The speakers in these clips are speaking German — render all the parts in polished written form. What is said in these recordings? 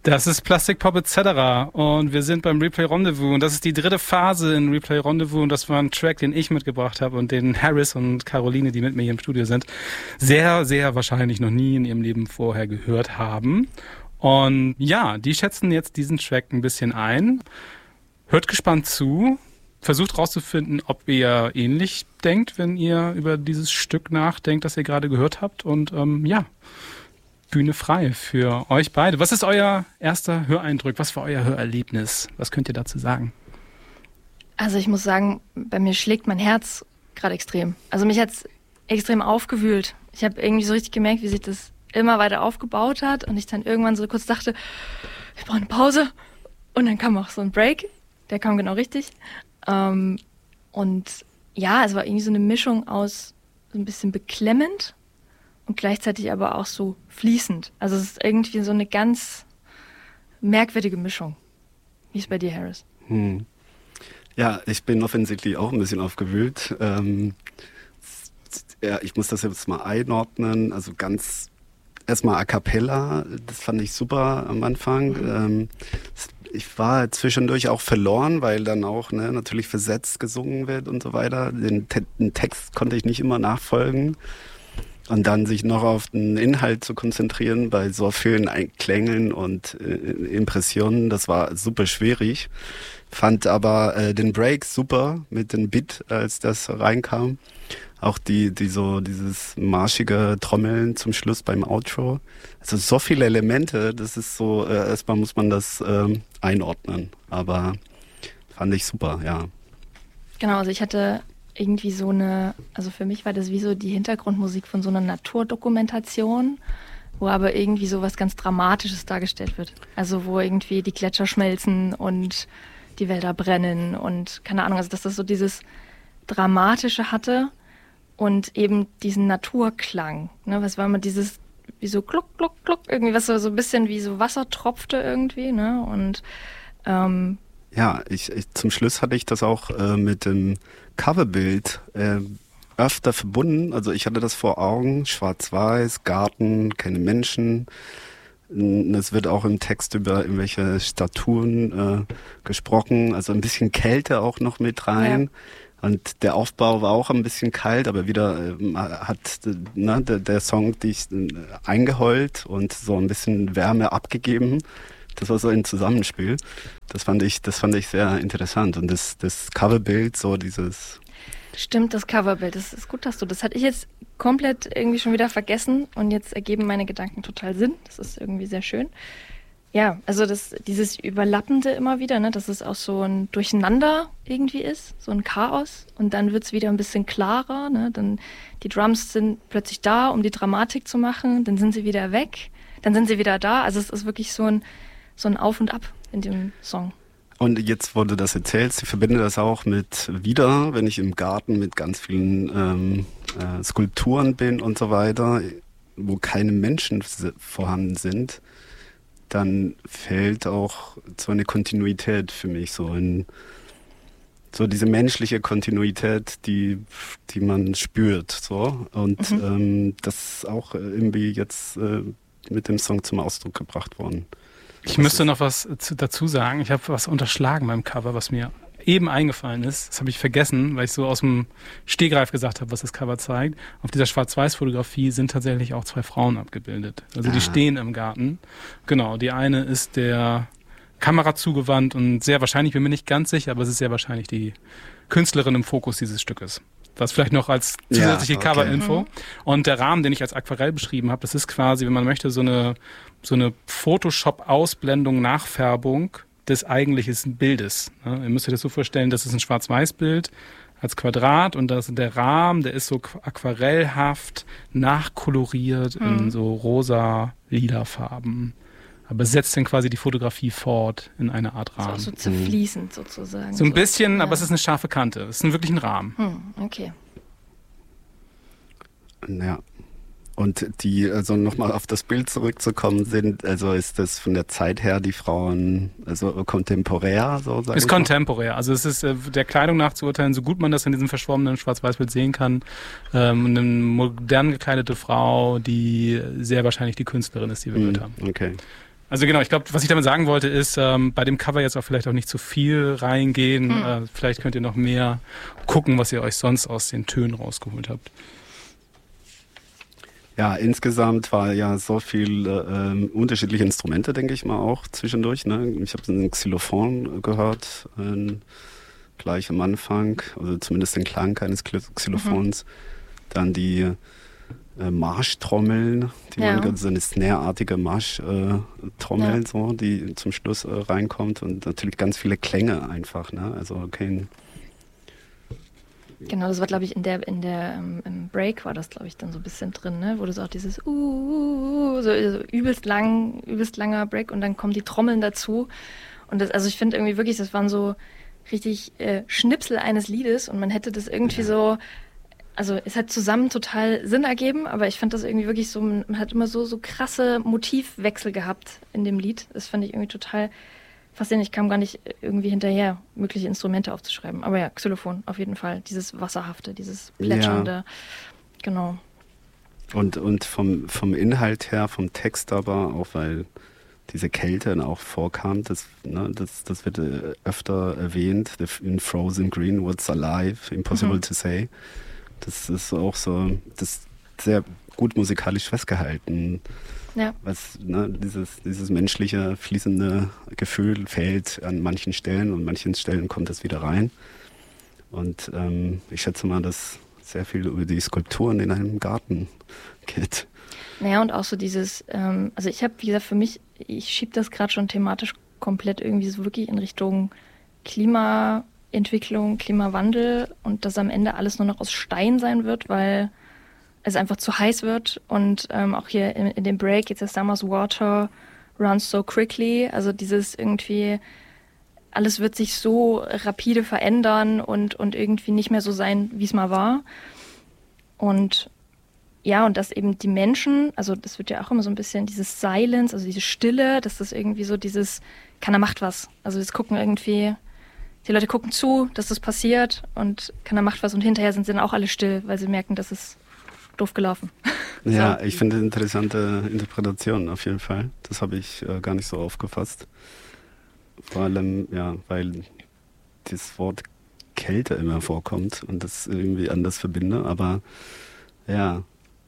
Das ist Plastic Pop etc. Und wir sind beim Replay Rendezvous und das ist die dritte Phase in Replay Rendezvous und das war ein Track, den ich mitgebracht habe und den Harris und Caroline, die mit mir hier im Studio sind, sehr, sehr wahrscheinlich noch nie in ihrem Leben vorher gehört haben. Und ja, die schätzen jetzt diesen Track ein bisschen ein. Hört gespannt zu. Versucht rauszufinden, ob ihr ähnlich denkt, wenn ihr über dieses Stück nachdenkt, das ihr gerade gehört habt. Und Bühne frei für euch beide. Was ist euer erster Höreindruck? Was war euer Hörerlebnis? Was könnt ihr dazu sagen? Also ich muss sagen, bei mir schlägt mein Herz gerade extrem. Also mich hat es extrem aufgewühlt. Ich habe irgendwie so richtig gemerkt, wie sich das immer weiter aufgebaut hat und ich dann irgendwann so kurz dachte, ich brauche eine Pause. Und dann kam auch so ein Break. Der kam genau richtig. Und ja, es war irgendwie so eine Mischung aus so ein bisschen beklemmend und gleichzeitig aber auch so fließend. Also es ist irgendwie so eine ganz merkwürdige Mischung. Wie ist es bei dir, Harris? Ja, ich bin offensichtlich auch ein bisschen aufgewühlt. Ja, ich muss das jetzt mal einordnen. Also ganz erstmal a cappella, das fand ich super am Anfang. Ich war zwischendurch auch verloren, weil dann auch natürlich versetzt gesungen wird und so weiter. Den Text konnte ich nicht immer nachfolgen. Und dann sich noch auf den Inhalt zu konzentrieren bei so vielen Klängen und Impressionen, das war super schwierig. Fand aber den Break super mit dem Beat, als das reinkam. Auch dieses marschige Trommeln zum Schluss beim Outro. Also so viele Elemente, das ist so, erstmal muss man das einordnen. Aber fand ich super, ja. Genau, also ich hatte irgendwie also für mich war das wie so die Hintergrundmusik von so einer Naturdokumentation, wo aber irgendwie so was ganz Dramatisches dargestellt wird. Also wo irgendwie die Gletscher schmelzen und die Wälder brennen und keine Ahnung, also dass das so dieses Dramatische hatte und eben diesen Naturklang, ne, was war immer dieses, wie so kluck, kluck, kluck, irgendwie was so ein bisschen wie so Wasser tropfte irgendwie, ne, und ja, zum Schluss hatte ich das auch mit dem Coverbild öfter verbunden. Also ich hatte das vor Augen, schwarz-weiß, Garten, keine Menschen. Es wird auch im Text über irgendwelche Statuen gesprochen, also ein bisschen Kälte auch noch mit rein. Ja. Und der Aufbau war auch ein bisschen kalt, aber wieder hat der Song dich eingeheult und so ein bisschen Wärme abgegeben. Das war so ein Zusammenspiel. Das fand ich sehr interessant. Und das Coverbild, so dieses... Stimmt, das Coverbild. Das ist gut, dass das hatte ich jetzt komplett irgendwie schon wieder vergessen und jetzt ergeben meine Gedanken total Sinn. Das ist irgendwie sehr schön. Ja, also dieses Überlappende immer wieder, ne, dass es auch so ein Durcheinander irgendwie ist, so ein Chaos. Und dann wird's wieder ein bisschen klarer, ne? Dann die Drums sind plötzlich da, um die Dramatik zu machen. Dann sind sie wieder weg. Dann sind sie wieder da. Also es ist wirklich so ein Auf und Ab in dem Song. Und jetzt, wo du das erzählst, ich verbinde das auch mit wenn ich im Garten mit ganz vielen Skulpturen bin und so weiter, wo keine Menschen vorhanden sind, dann fehlt auch so eine Kontinuität für mich, so diese menschliche Kontinuität, die man spürt, so. Und das ist auch irgendwie jetzt mit dem Song zum Ausdruck gebracht worden. Ich müsste noch was dazu sagen. Ich habe was unterschlagen beim Cover, was mir eben eingefallen ist. Das habe ich vergessen, weil ich so aus dem Stegreif gesagt habe, was das Cover zeigt. Auf dieser Schwarz-Weiß-Fotografie sind tatsächlich auch 2 Frauen abgebildet. Also die stehen im Garten. Genau, die eine ist der Kamera zugewandt und sehr wahrscheinlich, bin mir nicht ganz sicher, aber es ist sehr wahrscheinlich die Künstlerin im Fokus dieses Stückes. Das vielleicht noch als zusätzliche Cover-Info. Und der Rahmen, den ich als Aquarell beschrieben habe, das ist quasi, wenn man möchte, so eine Photoshop-Ausblendung, Nachfärbung des eigentlichen Bildes. Ihr müsst euch das so vorstellen, das ist ein Schwarz-Weiß-Bild als Quadrat und das der Rahmen, der ist so aquarellhaft nachkoloriert in so rosa-lila Farben. Aber setzt dann quasi die Fotografie fort in eine Art Rahmen. So zerfließend sozusagen. So ein bisschen, aber es ist eine scharfe Kante. Es ist wirklich ein Rahmen. Okay. Ja. Und also nochmal auf das Bild zurückzukommen, ist das von der Zeit her die Frauen, also kontemporär, so sagen? Ist kontemporär. Also es ist der Kleidung nach zu urteilen, so gut man das in diesem verschwommenen Schwarz-Weiß-Bild sehen kann. Eine modern gekleidete Frau, die sehr wahrscheinlich die Künstlerin ist, die wir gehört haben. Okay. Also genau, ich glaube, was ich damit sagen wollte, ist, bei dem Cover jetzt auch vielleicht auch nicht zu viel reingehen. Vielleicht könnt ihr noch mehr gucken, was ihr euch sonst aus den Tönen rausgeholt habt. Ja, insgesamt war ja so viel unterschiedliche Instrumente, denke ich mal auch zwischendurch. Ne? Ich habe ein Xylophon gehört, gleich am Anfang, also zumindest den Klang eines Xylophons. Dann die Marschtrommeln, die waren so eine snare-artige Marschtrommel, so, die zum Schluss reinkommt und natürlich ganz viele Klänge einfach. Ne? Also okay. Genau, das war, glaube ich, im Break war das, glaube ich, dann so ein bisschen drin, ne? Wo das auch dieses so übelst langer Break und dann kommen die Trommeln dazu. Und das, also ich finde irgendwie wirklich, das waren so richtig Schnipsel eines Liedes und man hätte das irgendwie so, also es hat zusammen total Sinn ergeben, aber ich fand das irgendwie wirklich so, man hat immer so krasse Motivwechsel gehabt in dem Lied. Das fand ich irgendwie total faszinierend. Ich kam gar nicht irgendwie hinterher, mögliche Instrumente aufzuschreiben. Aber ja, Xylophon auf jeden Fall. Dieses Wasserhafte, dieses Plätschernde. Genau. Und vom Inhalt her, vom Text aber, auch weil diese Kälte dann auch vorkam, das wird öfter erwähnt. In Frozen Green, What's Alive, Impossible to Say. Das ist auch so, das ist sehr gut musikalisch festgehalten. Ja. Was, ne, dieses menschliche, fließende Gefühl fehlt an manchen Stellen und an manchen Stellen kommt das wieder rein. Und ich schätze mal, dass sehr viel über die Skulpturen in einem Garten geht. Naja, und auch so dieses, also ich habe, wie gesagt, für mich, ich schiebe das gerade schon thematisch komplett irgendwie so wirklich in Richtung Klimaentwicklung, Klimawandel und dass am Ende alles nur noch aus Stein sein wird, weil es einfach zu heiß wird und auch hier in dem Break, jetzt Summer's Water runs so quickly, also dieses irgendwie, alles wird sich so rapide verändern und irgendwie nicht mehr so sein, wie es mal war. Und ja, und dass eben die Menschen, also das wird ja auch immer so ein bisschen dieses Silence, also diese Stille, dass das irgendwie so dieses, keiner macht was. Also jetzt gucken irgendwie, die Leute gucken zu, dass das passiert und keiner macht was und hinterher sind sie dann auch alle still, weil sie merken, dass es doof gelaufen. Ja, ich finde interessante Interpretation auf jeden Fall. Das habe ich gar nicht so aufgefasst. Vor allem, ja, weil das Wort Kälte immer vorkommt und das irgendwie anders verbinde, aber ja.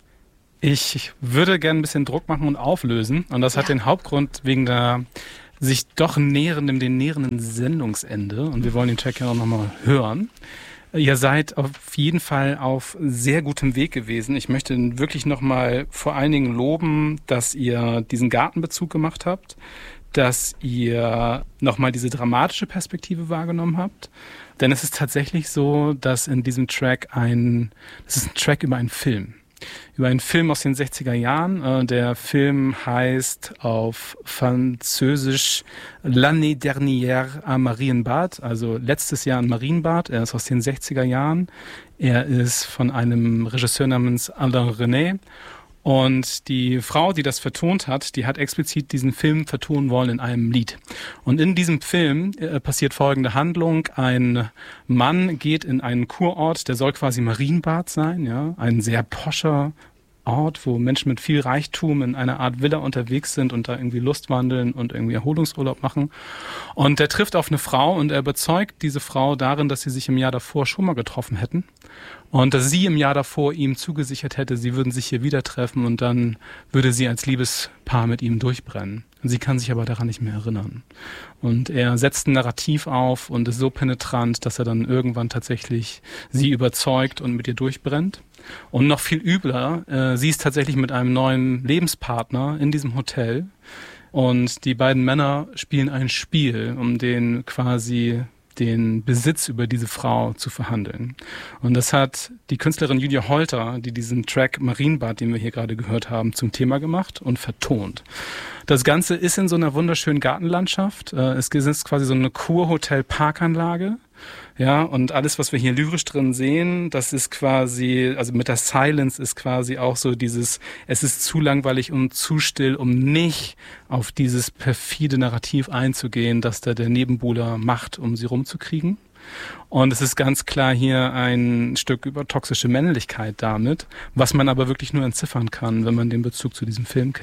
Ich würde gerne ein bisschen Druck machen und auflösen und das hat den Hauptgrund wegen der sich doch dem nähernden Sendungsende und wir wollen den Track ja auch nochmal hören. Ihr seid auf jeden Fall auf sehr gutem Weg gewesen. Ich möchte wirklich nochmal vor allen Dingen loben, dass ihr diesen Gartenbezug gemacht habt, dass ihr nochmal diese dramatische Perspektive wahrgenommen habt. Denn es ist tatsächlich so, dass in diesem Track das ist ein Track über einen Film. Über einen Film aus den 60er Jahren. Der Film heißt auf Französisch L'année dernière à Marienbad, also letztes Jahr in Marienbad. Er ist aus den 60er Jahren. Er ist von einem Regisseur namens Alain René. Und die Frau, die das vertont hat, die hat explizit diesen Film vertonen wollen in einem Lied. Und in diesem Film passiert folgende Handlung. Ein Mann geht in einen Kurort, der soll quasi Marienbad sein, ja, ein sehr poscher Ort, wo Menschen mit viel Reichtum in einer Art Villa unterwegs sind und da irgendwie Lustwandeln und irgendwie Erholungsurlaub machen. Und der trifft auf eine Frau und er überzeugt diese Frau darin, dass sie sich im Jahr davor schon mal getroffen hätten. Und dass sie im Jahr davor ihm zugesichert hätte, sie würden sich hier wieder treffen und dann würde sie als Liebespaar mit ihm durchbrennen. Und sie kann sich aber daran nicht mehr erinnern. Und er setzt ein Narrativ auf und ist so penetrant, dass er dann irgendwann tatsächlich sie überzeugt und mit ihr durchbrennt. Und noch viel übler, sie ist tatsächlich mit einem neuen Lebenspartner in diesem Hotel. Und die beiden Männer spielen ein Spiel, um den Besitz über diese Frau zu verhandeln. Und das hat die Künstlerin Julia Holter, die diesen Track Marienbad, den wir hier gerade gehört haben, zum Thema gemacht und vertont. Das Ganze ist in so einer wunderschönen Gartenlandschaft. Es ist quasi so eine Kurhotel-Parkanlage. Ja, und alles, was wir hier lyrisch drin sehen, das ist quasi, also mit der Silence ist quasi auch so dieses, es ist zu langweilig und zu still, um nicht auf dieses perfide Narrativ einzugehen, das da der Nebenbuhler macht, um sie rumzukriegen. Und es ist ganz klar hier ein Stück über toxische Männlichkeit damit, was man aber wirklich nur entziffern kann, wenn man den Bezug zu diesem Film kennt.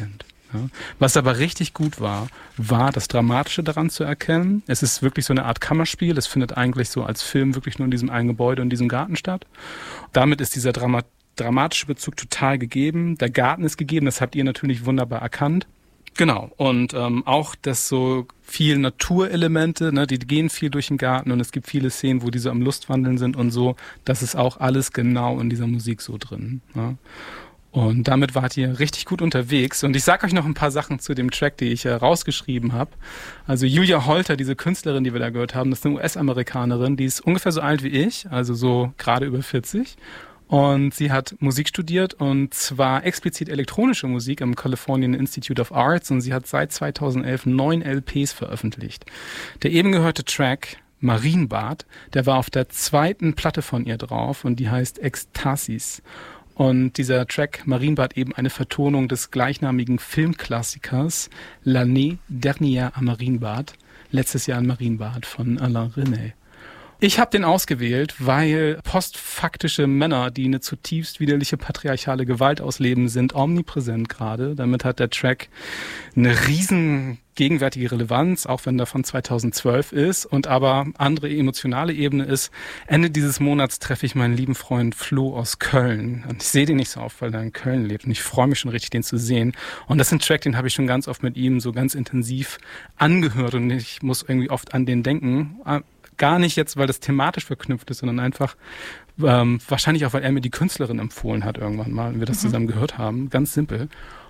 Ja. Was aber richtig gut war das Dramatische daran zu erkennen. Es ist wirklich so eine Art Kammerspiel. Es findet eigentlich so als Film wirklich nur in diesem einen Gebäude, in diesem Garten statt. Damit ist dieser dramatische Bezug total gegeben. Der Garten ist gegeben, das habt ihr natürlich wunderbar erkannt. Genau, und auch das so viel Naturelemente, ne, die gehen viel durch den Garten und es gibt viele Szenen, wo die so am Lustwandeln sind und so. Das ist auch alles genau in dieser Musik so drin. Ne? Und damit wart ihr richtig gut unterwegs. Und ich sag euch noch ein paar Sachen zu dem Track, die ich rausgeschrieben habe. Also Julia Holter, diese Künstlerin, die wir da gehört haben, das ist eine US-Amerikanerin, die ist ungefähr so alt wie ich, also so gerade über 40. Und sie hat Musik studiert und zwar explizit elektronische Musik am Californian Institute of Arts und sie hat seit 2011 9 LPs veröffentlicht. Der eben gehörte Track Marienbad, der war auf der zweiten Platte von ihr drauf und die heißt Ekstasis. Und dieser Track Marienbad eben eine Vertonung des gleichnamigen Filmklassikers L'année dernière à Marienbad, letztes Jahr in Marienbad von Alain Resnais. Ich habe den ausgewählt, weil postfaktische Männer, die eine zutiefst widerliche patriarchale Gewalt ausleben, sind omnipräsent gerade. Damit hat der Track eine riesen gegenwärtige Relevanz, auch wenn der von 2012 ist und aber andere emotionale Ebene ist. Ende dieses Monats treffe ich meinen lieben Freund Flo aus Köln. Und ich sehe den nicht so oft, weil er in Köln lebt und ich freue mich schon richtig, den zu sehen. Und das ist ein Track, den habe ich schon ganz oft mit ihm so ganz intensiv angehört und ich muss irgendwie oft an den denken. Gar nicht jetzt, weil das thematisch verknüpft ist, sondern einfach wahrscheinlich auch, weil er mir die Künstlerin empfohlen hat irgendwann mal und wir das zusammen gehört haben. Ganz simpel.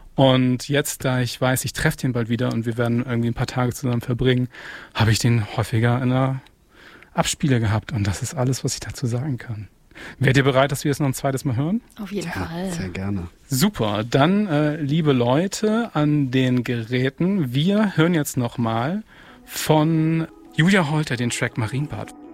Und jetzt, da ich weiß, ich treffe den bald wieder und wir werden irgendwie ein paar Tage zusammen verbringen, habe ich den häufiger in einer Abspiele gehabt. Und das ist alles, was ich dazu sagen kann. Wärt ihr bereit, dass wir es noch ein zweites Mal hören? Auf jeden Fall. Sehr gerne. Super. Dann, liebe Leute an den Geräten, wir hören jetzt nochmal von Julia Holter den Track Marienbad.